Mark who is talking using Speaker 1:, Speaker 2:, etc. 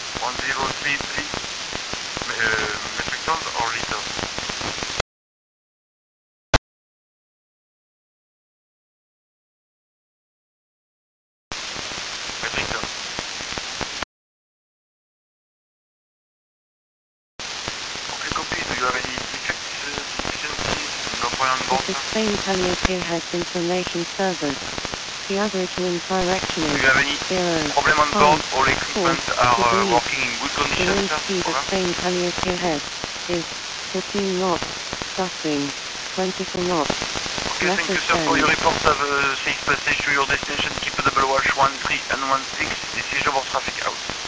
Speaker 1: 1033 metric tons or liters? Metric tons. Okay, copy. Do you have any defects, deficiencies, no point on board?
Speaker 2: The Spain Calliope has information servers. The average wind direction
Speaker 1: Do
Speaker 2: is
Speaker 1: you have any
Speaker 2: 0,
Speaker 1: problem on board?
Speaker 2: 5,
Speaker 1: All equipment
Speaker 2: 4
Speaker 1: are
Speaker 2: degrees.
Speaker 1: working in good
Speaker 2: The
Speaker 1: condition,
Speaker 2: wind
Speaker 1: sir?
Speaker 2: speed of
Speaker 1: Over.
Speaker 2: Spain Calliope head is 15 knots, gusting 24 knots.
Speaker 1: Okay, thank you, sir, for your report. Have a safe passage to your destination. Keep a double watch 13 and 16. This is Jobor Traffic out.